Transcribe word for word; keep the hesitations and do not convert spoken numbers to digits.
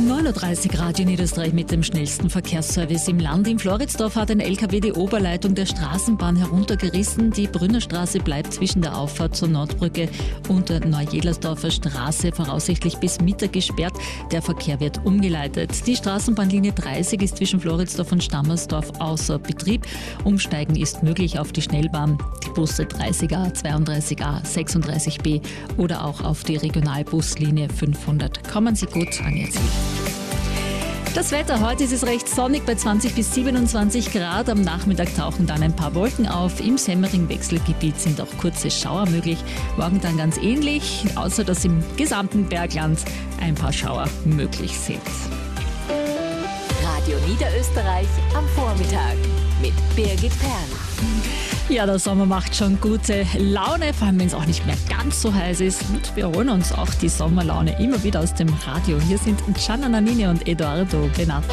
neun Uhr dreißig Radio Niederösterreich mit dem schnellsten Verkehrsservice im Land. In Floridsdorf hat ein L K W die Oberleitung der Straßenbahn heruntergerissen. Die Brünnerstraße bleibt zwischen der Auffahrt zur Nordbrücke und der Neujählersdorfer Straße voraussichtlich bis Mittag gesperrt. Der Verkehr wird umgeleitet. Die Straßenbahnlinie dreißig ist zwischen Floridsdorf und Stammersdorf außer Betrieb. Umsteigen ist möglich auf die Schnellbahn, die Busse dreißig A, zweiunddreißig A, sechsunddreißig B oder auch auf die Regionalbuslinie fünfhundert. Kommen Sie gut an Ihr Ziel. Das Wetter, heute ist es recht sonnig bei zwanzig bis siebenundzwanzig Grad. Am Nachmittag tauchen dann ein paar Wolken auf. Im Semmering-Wechselgebiet sind auch kurze Schauer möglich. Morgen dann ganz ähnlich, außer dass im gesamten Bergland ein paar Schauer möglich sind. Radio Niederösterreich am Vormittag mit Birgit Perl. Ja, der Sommer macht schon gute Laune, vor allem wenn es auch nicht mehr ganz so heiß ist. Und wir holen uns auch die Sommerlaune immer wieder aus dem Radio. Hier sind Gianna Nannini und Edoardo Benatti.